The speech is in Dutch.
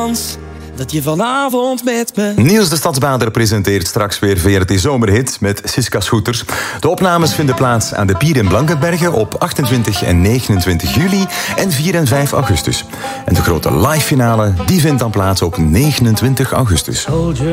kans dat je vanavond met me... Niels de Stadsbader presenteert straks weer VRT Zomerhit met Siska Scooters. De opnames vinden plaats aan de Pier in Blankenberge op 28 en 29 juli en 4 en 5 augustus. En de grote live finale die vindt dan plaats op 29 augustus.